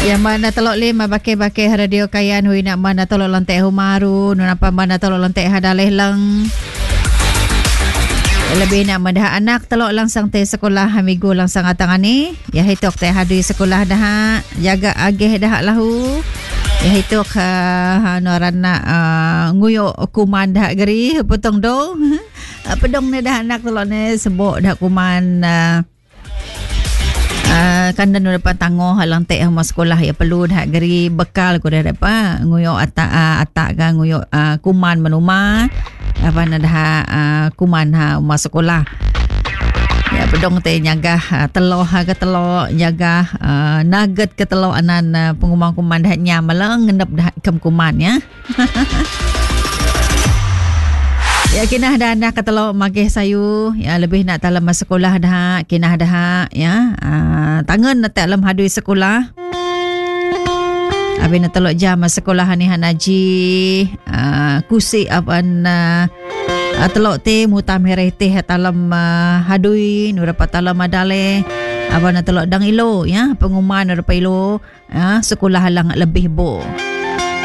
Yang mana telok lima bakai-bakai radio kayan hui nak mana telok lantai humaru nu napa mana telok lantai hadaleh lang. Lebih nak mendah anak telok langsung teh sekolah hamigu langsung atangani. Ya hitok teh hadu sekolah dah jaga agih dah lahu. Ya hitok norana nguyuk kuman dah geri potong do. Pedong ni dah anak telok ni sebok dah kuman kan dan dapat tangguh halang tek sama sekolah ya perlu dah geri bekal ko dah dapat nguyuk atak kan nguyuk kuman menuma apa nak dah kuman rumah sekolah ya pedong teh nyagah telur ke telur jaga nugget ke telur anan pengumang kuman dah nyam malang ngendap dah kem kuman ya. Ya kinah dah anak ketelok magih sayu ya lebih nak dalam sekolah dah kinah dah ya tangan nak dalam hadui sekolah abis nak telok jam sekolah ni hanaji kusi apan telok teh mutam hereh teh dalam hadui nu dapat dalam madale apa nak telok dang ilo ya pengumuman dapat ilo sekolah halang lebih bo.